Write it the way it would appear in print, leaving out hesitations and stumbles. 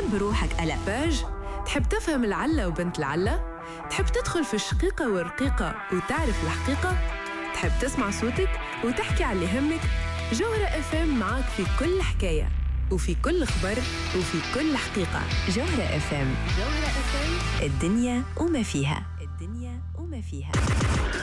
بروحك قلق. باج، تحب تفهم العلة وبنت العلة؟ تحب تدخل في الشقيقة والرقيقة وتعرف الحقيقة؟ تحب تسمع صوتك وتحكي على اللي يهمك؟ جوهرة FM معاك في كل حكاية وفي كل خبر وفي كل حقيقة. جوهرة FM. جوهرة FM، الدنيا وما فيها.